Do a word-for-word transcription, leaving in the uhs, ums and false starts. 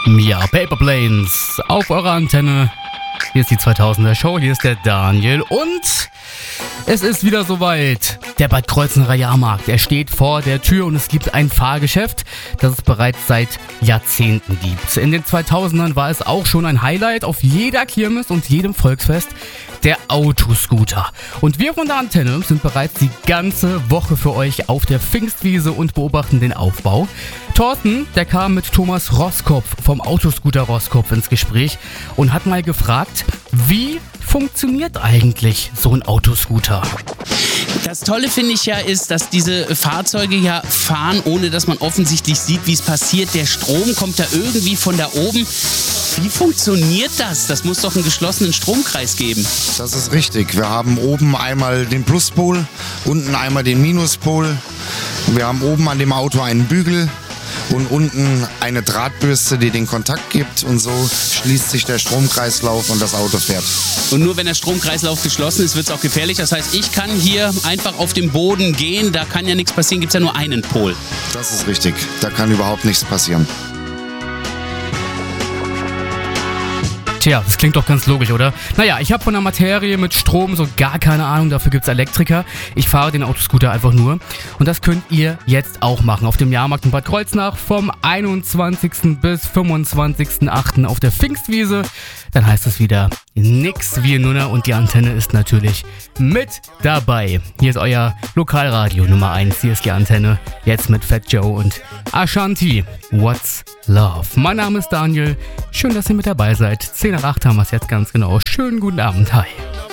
Ja, Paper Planes auf eurer Antenne. Hier ist die zweitausender Show, hier ist der Daniel und es ist wieder soweit. Der Bad Kreuznacher Jahrmarkt, er steht vor der Tür und es gibt ein Fahrgeschäft, das es bereits seit Jahrzehnten gibt. In den zweitausendern war es auch schon ein Highlight auf jeder Kirmes und jedem Volksfest, der Autoscooter. Und wir von der Antenne sind bereits die ganze Woche für euch auf der Pfingstwiese und beobachten den Aufbau. Thorsten, der kam mit Thomas Roskopf vom Autoscooter Roskopf ins Gespräch und hat mal gefragt, wie funktioniert eigentlich so ein Autoscooter? Das Tolle finde ich ja ist, dass diese Fahrzeuge ja fahren, ohne dass man offensichtlich sieht, wie es passiert. Der Strom kommt da irgendwie von da oben. Wie funktioniert das? Das muss doch einen geschlossenen Stromkreis geben. Das ist richtig. Wir haben oben einmal den Pluspol, unten einmal den Minuspol. Wir haben oben an dem Auto einen Bügel und unten eine Drahtbürste, die den Kontakt gibt, und so schließt sich der Stromkreislauf und das Auto fährt. Und nur wenn der Stromkreislauf geschlossen ist, wird es auch gefährlich. Das heißt, ich kann hier einfach auf dem Boden gehen, da kann ja nichts passieren, gibt es ja nur einen Pol. Das ist richtig, da kann überhaupt nichts passieren. Tja, das klingt doch ganz logisch, oder? Naja, ich habe von der Materie mit Strom so gar keine Ahnung, dafür gibt's Elektriker. Ich fahre den Autoscooter einfach nur. Und das könnt ihr jetzt auch machen. Auf dem Jahrmarkt in Bad Kreuznach vom einundzwanzigsten bis fünfundzwanzigsten achten auf der Pfingstwiese. Dann heißt es wieder nix wie Nunner und die Antenne ist natürlich mit dabei. Hier ist euer Lokalradio Nummer eins. Hier ist die Antenne. Jetzt mit Fat Joe und Ashanti. What's Love? Mein Name ist Daniel. Schön, dass ihr mit dabei seid. zehn nach acht haben wir es jetzt ganz genau. Schönen guten Abend. Hi.